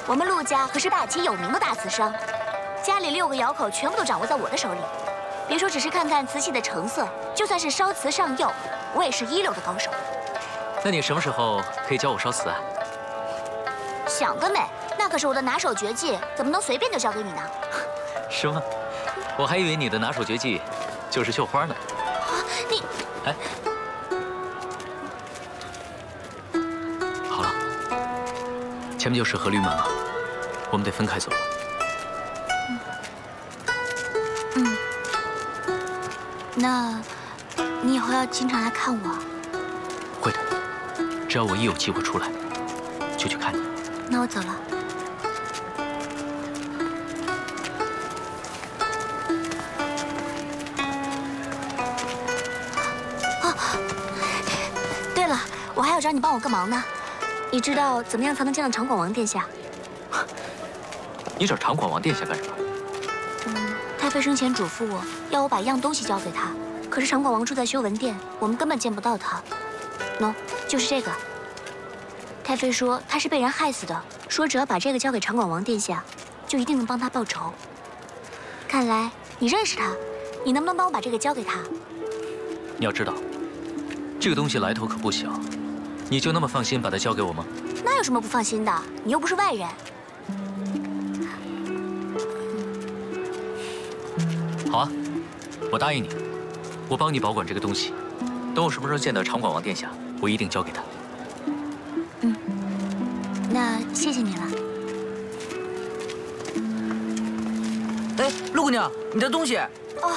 我们陆家可是大齐有名的大瓷商，家里6个窑口全部都掌握在我的手里。别说只是看看瓷器的成色，就算是烧瓷上釉，我也是一流的高手。 那你什么时候可以教我烧瓷啊？ 想得美，那可是我的拿手绝技，怎么能随便就交给你呢？ 是吗？我还以为你的拿手绝技就是绣花呢。 啊，你， 哎，好了，前面就是河绿门了，我们得分开走。 那，你以后要经常来看我。 会的，只要我一有机会出来，就去看你。 那我走了。对了，我还要找你帮我个忙呢。你知道怎么样才能见到长广王殿下？ 你找长广王殿下干什么？ 太妃生前嘱咐我，要我把一样东西交给他。可是长广王住在修文殿，我们根本见不到他。喏，就是这个。太妃说他是被人害死的，说只要把这个交给长广王殿下，就一定能帮他报仇。看来你认识他，你能不能帮我把这个交给他？ 你要知道，这个东西来头可不小，你就那么放心把它交给我吗？ 那有什么不放心的？你又不是外人。 好啊，我答应你，我帮你保管这个东西。等我什么时候见到长广王殿下，我一定交给他。 那谢谢你了。 哎，陆姑娘，你的东西。 哦。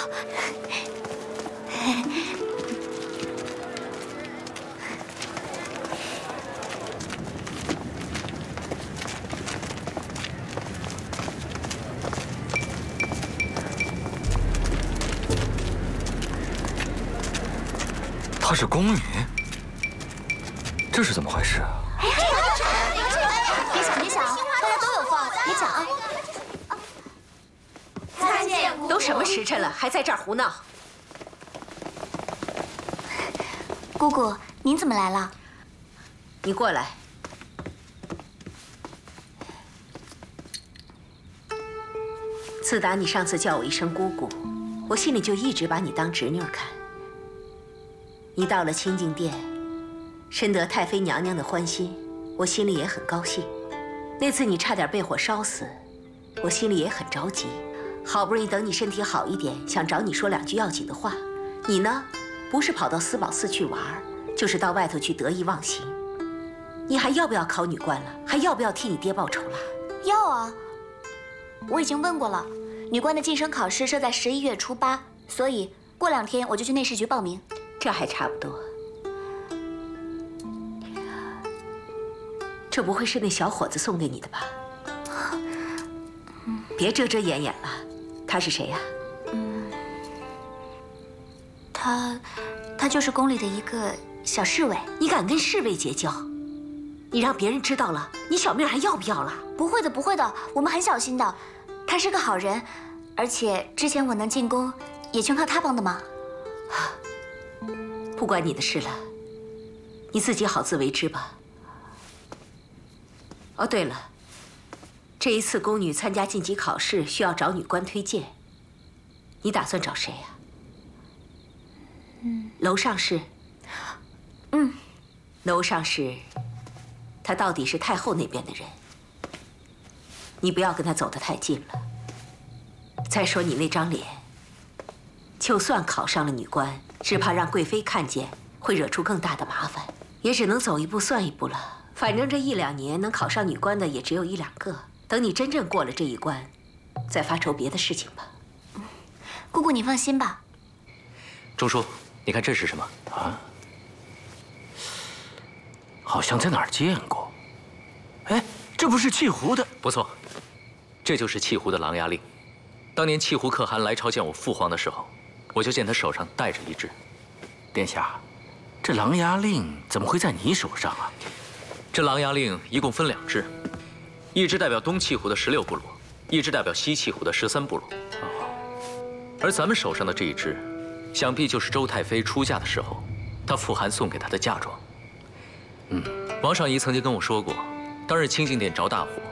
她是宫女，这是怎么回事啊？ 别想别想，大家都有份，别抢啊！ 参见姑姑。都什么时辰了，还在这儿胡闹？ 姑姑，您怎么来了？ 你过来。自打你上次叫我一声姑姑，我心里就一直把你当侄女看。你到了清静殿，深得太妃娘娘的欢心，我心里也很高兴。那次你差点被火烧死，我心里也很着急。好不容易等你身体好一点，想找你说2句要紧的话，你呢，不是跑到司宝寺去玩，就是到外头去得意忘形。你还要不要考女官了？还要不要替你爹报仇了？ 要啊，我已经问过了，女官的晋升考试设在11月初8，所以过2天我就去内侍局报名。 这还差不多。这不会是那小伙子送给你的吧？别遮遮掩掩了，他是谁呀？ 他就是宫里的一个小侍卫。 你敢跟侍卫结交？你让别人知道了，你小命还要不要了？ 不会的，不会的，我们很小心的。他是个好人，而且之前我能进宫，也全靠他帮的忙。 不关你的事了，你自己好自为之吧。哦，对了，这一次宫女参加晋级考试需要找女官推荐，你打算找谁呀？楼上是？楼上是，他到底是太后那边的人，你不要跟他走得太近了。再说你那张脸，就算考上了女官，只怕让贵妃看见，会惹出更大的麻烦，也只能走一步算一步了。反正这1、2年能考上女官的也只有1、2个，等你真正过了这一关，再发愁别的事情吧。 姑姑，你放心吧。 钟叔，你看这是什么？ 啊？好像在哪儿见过。哎，这不是契湖的？ 不错，这就是契湖的琅琊令。当年契湖可汗来朝见我父皇的时候，我就见他手上戴着一只。 殿下，这琅琊令怎么会在你手上啊？ 这琅琊令一共分2支，一支代表东契湖的16部落，一支代表西契湖的13部落。而咱们手上的这一支，想必就是周太妃出嫁的时候，她父汗送给她的嫁妆。王上仪曾经跟我说过，当日清静殿着大火，